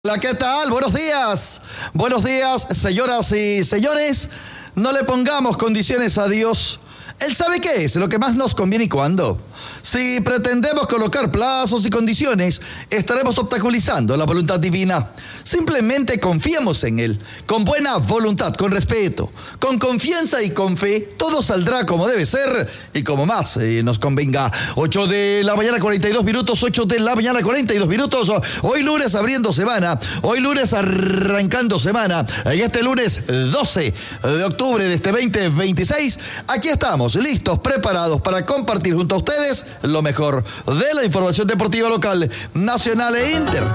Hola, ¿qué tal? Buenos días. Buenos días, señoras y señores. No le pongamos condiciones a Dios. Él sabe qué es lo que más nos conviene y cuándo. Si pretendemos colocar plazos y condiciones, estaremos obstaculizando la voluntad divina. Simplemente confiemos en Él, con buena voluntad, con respeto, con confianza y con fe. Todo saldrá como debe ser y como más nos convenga. 8 de la mañana, 42 minutos, 8 de la mañana, 42 minutos. Hoy lunes abriendo semana, hoy lunes arrancando semana. En este lunes 12 de octubre de este 2026, aquí estamos, listos, preparados para compartir junto a ustedes lo mejor de la información deportiva local, nacional e inter.